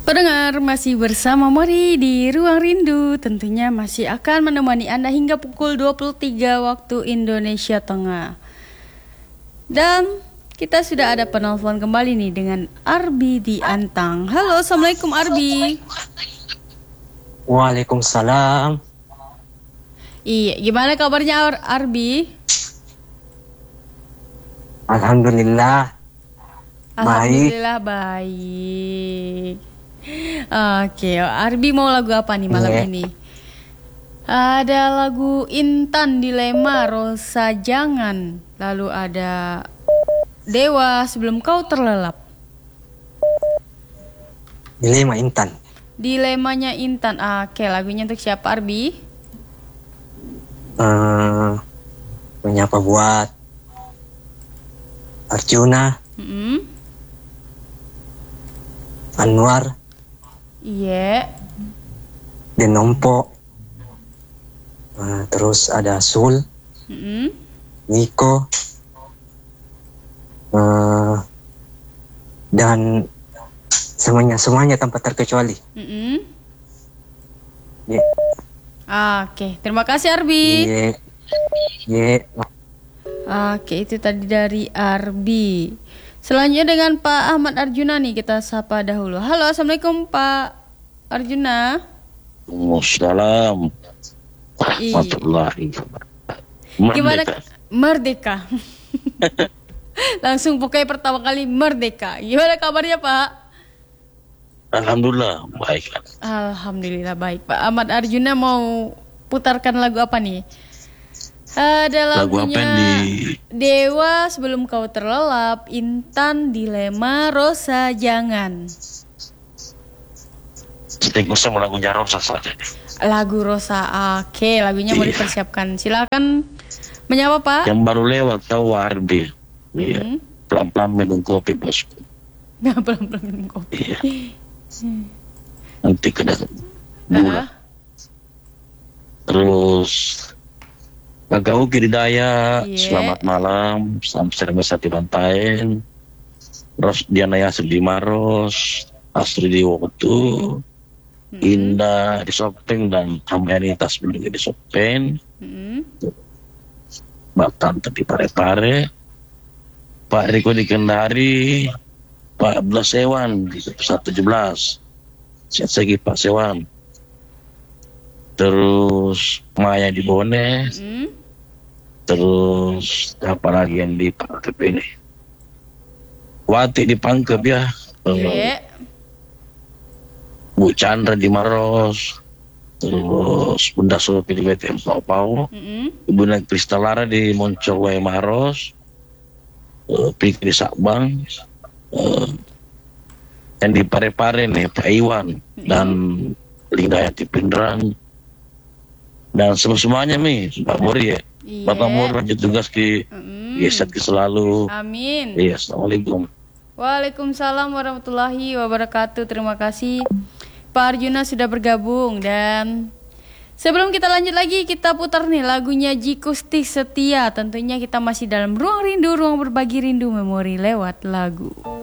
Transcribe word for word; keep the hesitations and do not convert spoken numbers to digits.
Pendengar masih bersama Mori di Ruang Rindu. Tentunya masih akan menemani Anda hingga pukul dua puluh tiga waktu Indonesia Tengah. Dan kita sudah ada penelpon kembali nih dengan Arbi di Antang. Halo, Assalamualaikum Arbi. Waalaikumsalam. Iya, gimana kabarnya Ar- Arbi? Alhamdulillah. Alhamdulillah baik. Oke, Arbi mau lagu apa nih malam Yeah. ini? Ada lagu Intan Dilema Rosa Jangan. Lalu ada Dewa Sebelum Kau Terlelap. Dilema Intan. Dilemanya Intan. Oke, lagunya untuk siapa Arbi? Eh, menyapa buat Arjuna, Hmm. Anwar, Iya. Denompo. Eh, terus ada Sul, Hmm. Niko, eh, dan semuanya semuanya tanpa terkecuali. Hmm. Ye, Oke, terima kasih Arbi. ye, ye. Oke, itu tadi dari Arbi. Selanjutnya dengan Pak Ahmad Arjuna nih, kita sapa dahulu. Halo, Assalamualaikum Pak Arjuna. Waalaikumsalam warahmatullahi wabarakatuh. Gimana? Merdeka. Merdeka. Langsung pokoknya pertama kali merdeka. Gimana kabarnya Pak? Alhamdulillah baik. Alhamdulillah baik. Pak Ahmad Arjuna mau putarkan lagu apa nih? Ada Lagu apa lagunya yang di Dewa Sebelum Kau Terlelap, Intan Dilema Rosa Jangan. Setiap sama lagunya Rosa saja. Lagu Rosa. Oke, lagunya mau Iya. dipersiapkan. Silakan menyapa Pak. Yang baru lewat tahu Arbi. Iya. Mhm. Pelan-pelan minum kopi bosku. Nah, pelan-pelan minum kopi. Iya. Nanti kena gula. Ah, Terus Kagak Uki di Daya, Iya. selamat malam, salam sehat di Bantaeng, Ros Diana Yasir di Maros, Astri di Wotu, mhm, Indah di Sopeng, dan Amenitas juga di Sopeng, mhm. Mbak Tante di Pare-Pare, Pak Riko di Kendari, Pak Belas Sewan di satu tujuh belas, Sehat segi Pak Sewan, terus Maya di Bone, Mhm. terus apa lagi yang di Pangkep ini, Wati di Pangkep ya, eh, Iya. Bu Chandra di Maros, terus Bunda Sopi di B T M Pau-Pau, Mhm. Ibu Nek Kristalara di Moncol Maros, uh, Pik di Sakbang, uh, yang di Pare-Pare nih Pak Iwan, dan Lidayati Pindrang, dan semua-semuanya nih Pak Muri ya. Iya. Bapak Muri lanjut tugas ki, Mhm. ya sehat ki selalu. Amin. Iya, Assalamualaikum. Waalaikumsalam warahmatullahi wabarakatuh. Terima kasih Pak Arjuna sudah bergabung. Dan sebelum kita lanjut lagi, kita putar nih lagunya Jikusti Setia. Tentunya kita masih dalam ruang rindu, ruang berbagi rindu memori lewat lagu.